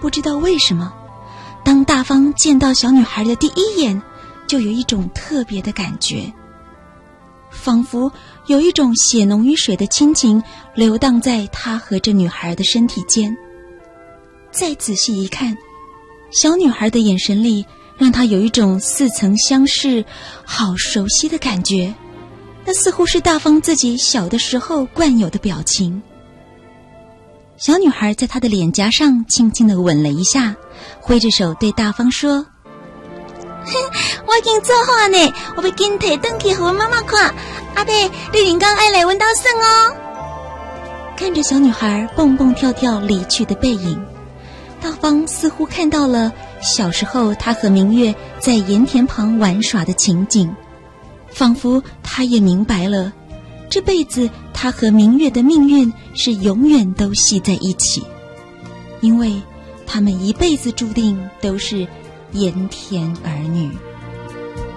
不知道为什么，当大方见到小女孩的第一眼，就有一种特别的感觉，仿佛有一种血浓于水的亲情流荡在他和这女孩的身体间。再仔细一看，小女孩的眼神里让他有一种似曾相识、好熟悉的感觉，那似乎是大方自己小的时候惯有的表情。小女孩在他的脸颊上轻轻地吻了一下，挥着手对大方说：我已经做好呢，我要紧提回去给我妈妈看，阿伯你临刚爱来阮家耍哦。看着小女孩蹦蹦跳跳离去的背影，大方似乎看到了小时候他和明月在盐田旁玩耍的情景，仿佛他也明白了，这辈子他和明月的命运是永远都系在一起，因为他们一辈子注定都是盐田儿女。